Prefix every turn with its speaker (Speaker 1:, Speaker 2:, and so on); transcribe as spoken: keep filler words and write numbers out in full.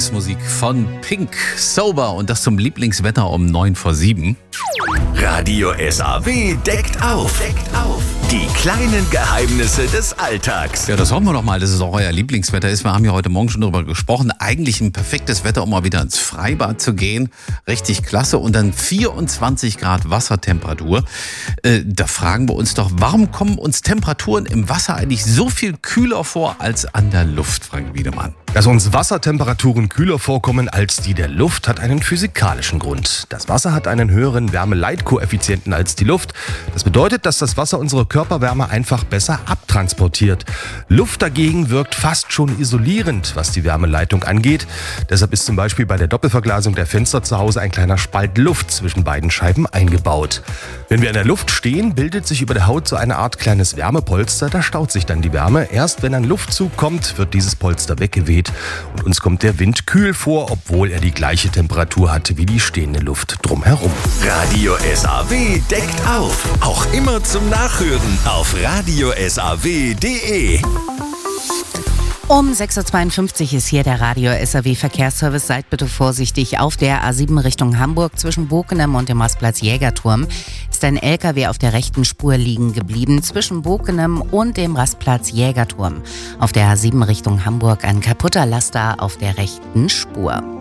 Speaker 1: Lieblingsmusik von Pink, Sober, und das zum Lieblingswetter um neun vor sieben.
Speaker 2: Radio S A W deckt auf. Deckt auf. Die kleinen Geheimnisse des Alltags.
Speaker 1: Ja, das hoffen wir doch mal, dass es auch euer Lieblingswetter ist. Wir haben ja heute Morgen schon darüber gesprochen. Eigentlich ein perfektes Wetter, um mal wieder ins Freibad zu gehen. Richtig klasse. Und dann vierundzwanzig Grad Wassertemperatur. Äh, da fragen wir uns doch, warum kommen uns Temperaturen im Wasser eigentlich so viel kühler vor als an der Luft, Frank Wiedemann?
Speaker 3: Dass uns Wassertemperaturen kühler vorkommen als die der Luft, hat einen physikalischen Grund. Das Wasser hat einen höheren Wärmeleitkoeffizienten als die Luft. Das bedeutet, dass das Wasser unsere Körperwärme einfach besser abtransportiert. Luft dagegen wirkt fast schon isolierend, was die Wärmeleitung angeht. Deshalb ist zum Beispiel bei der Doppelverglasung der Fenster zu Hause ein kleiner Spalt Luft zwischen beiden Scheiben eingebaut. Wenn wir in der Luft stehen, bildet sich über der Haut so eine Art kleines Wärmepolster. Da staut sich dann die Wärme. Erst wenn ein Luftzug kommt, wird dieses Polster weggeweht. Und uns kommt der Wind kühl vor, obwohl er die gleiche Temperatur hat wie die stehende Luft drumherum.
Speaker 2: Radio S A W deckt auf. Auch immer zum Nachhören auf radio s a w punkt d e.
Speaker 4: Um sechs Uhr zweiundfünfzig ist hier der Radio S A W Verkehrsservice. Seid bitte vorsichtig. Auf der A sieben Richtung Hamburg zwischen Bokenem und dem Rastplatz Jägerturm ist ein L K W auf der rechten Spur liegen geblieben. Zwischen Bokenem und dem Rastplatz Jägerturm. Auf der A sieben Richtung Hamburg ein kaputter Laster auf der rechten Spur.